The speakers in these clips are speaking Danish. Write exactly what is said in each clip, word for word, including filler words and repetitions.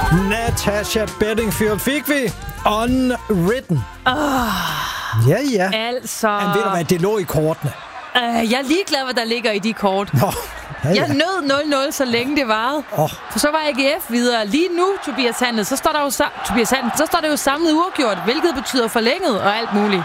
Natasha Bedingfield fik vi. Unwritten. Oh, ja, ja. Altså... Men ved du hvad, det lå i kortene. Uh, jeg er ligeglad, hvad der ligger i de kort. Nå, ja, ja. Jeg nød nul nul, så længe det varede. Oh. For så var A G F videre. Lige nu, Tobias Handel, så står der jo, sa- Tobias Handel, så står det jo samlet uafgjort, hvilket betyder forlænget og alt muligt.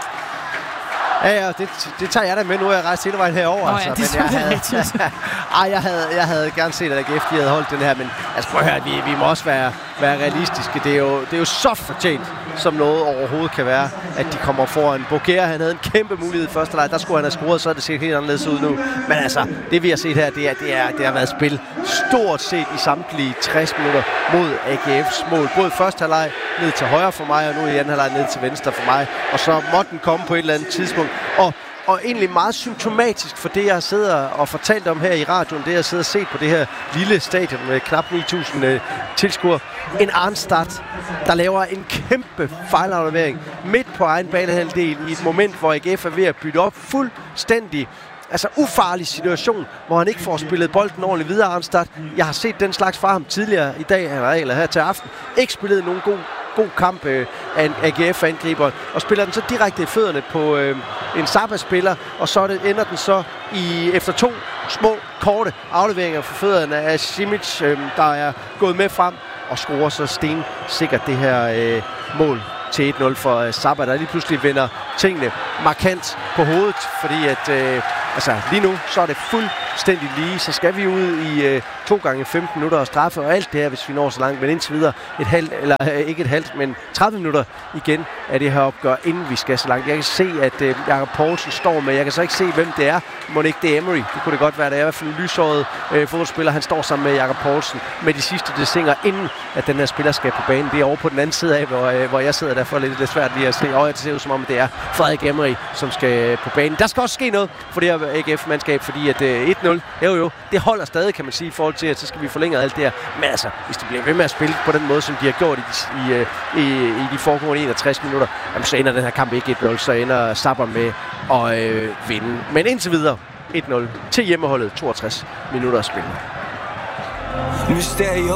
Ja, ja, det, det tager jeg da med. Nu er jeg rejst hele vejen herover. Nå, ja, altså. det er Men jeg havde, rigtigt. ej, jeg havde, jeg havde gerne set, at A G F de havde holdt den her, men altså, prøv at høre, vi, vi må også være, være realistiske. Det er, jo, det er jo så fortjent, som noget overhovedet kan være, at de kommer foran. Boger, han havde en kæmpe mulighed i første leg. Der skulle han have scoret, så er det set helt anderledes ud nu. Men altså, det vi har set her, det, er, det, er, det har været spil stort set i samtlige tres minutter mod A G F's mål. Både første halvleg ned til højre for mig, og nu i anden halvleg ned til venstre for mig. Og så måtte den komme på et eller andet tidspunkt. Og, og egentlig meget symptomatisk for det, jeg sidder og fortalt om her i radioen, det jeg sidder og set på det her lille stadion med knap ni tusind øh, tilskuere. En Arnstad, der laver en kæmpe fejlaflevering midt på egen banehalvdel i et moment, hvor A G F er ved at bytte op fuldstændig. Altså ufarlig situation, hvor han ikke får spillet bolden ordentligt videre, Arnstad. Jeg har set den slags fra ham tidligere i dag, eller her til aften. Ikke spillet nogen god god kamp øh, af en A G F-angriber, og spiller den så direkte i fødderne på øh, en Zappa-spiller, og så det, ender den så i efter to små, korte afleveringer for fødderne af Simic, øh, der er gået med frem og scorer så stensikkert det her øh, mål til et nul for øh, Zappa, der lige pludselig vender tingene markant på hovedet, fordi at øh, altså lige nu, så er det fuldstændig lige, så skal vi ud i øh, to gange femten minutter og straffe og alt det her, hvis vi når så langt, men indtil videre et halvt, eller øh, ikke et halvt, men tredive minutter igen af det her opgør, inden vi skal så langt. Jeg kan se, at øh, Jakob Poulsen står med, jeg kan så ikke se, hvem det er. Må ikke det er Emery? Det kunne det godt være, det er i hvert fald en lyshåret øh, fodboldspiller, han står sammen med Jakob Poulsen med de sidste desinger, inden at den her spiller skal på banen. Det er over på den anden side af, hvor, øh, hvor jeg sidder, derfor er det lidt svært lige at se, og det ser ud som om, det er Frederik Emery, som skal på banen. Der skal også ske noget for det her A G F-mandskab, fordi at øh, et nul, jo jo, det holder stadig, kan man sige, i forhold til, at så skal vi forlænge alt det her. Men altså, hvis de bliver ved med at spille på den måde, som de har gjort i de, i, i, i de foregående enogtres minutter, jamen, så ender den her kamp ikke et nul, så ender Zappa med at øh, vinde. Men indtil videre, et nul til hjemmeholdet, toogtres minutter at spille.